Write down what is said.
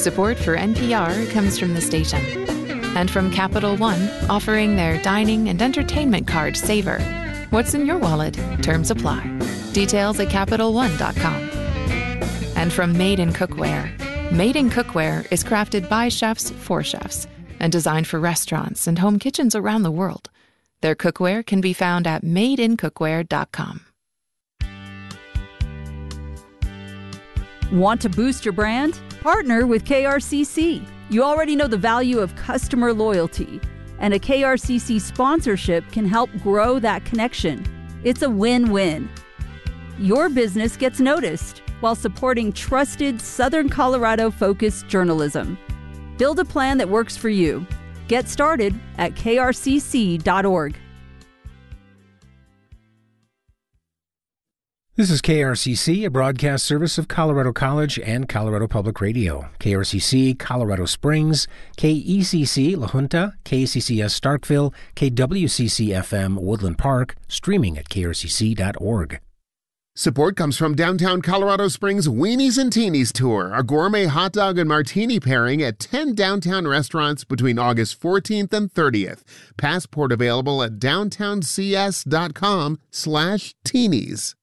Support for NPR comes from the station. And from Capital One, offering their dining and entertainment card Savor. What's in your wallet? Terms apply. Details at CapitalOne.com. And from Made in Cookware. Made in Cookware is crafted by chefs for chefs and designed for restaurants and home kitchens around the world. Their cookware can be found at madeincookware.com. Want to boost your brand? Partner with KRCC. You already know the value of customer loyalty, and a KRCC sponsorship can help grow that connection. It's a win-win. Your business gets noticed while supporting trusted Southern Colorado-focused journalism. Build a plan that works for you. Get started at krcc.org. This is KRCC, a broadcast service of Colorado College and Colorado Public Radio. KRCC, Colorado Springs, KECC, La Junta, KCCS Starkville, KWCC-FM, Woodland Park, streaming at krcc.org. Support comes from Downtown Colorado Springs Weenies and Teenies Tour, a gourmet hot dog and martini pairing at 10 downtown restaurants between August 14th and 30th. Passport available at downtowncs.com/teenies.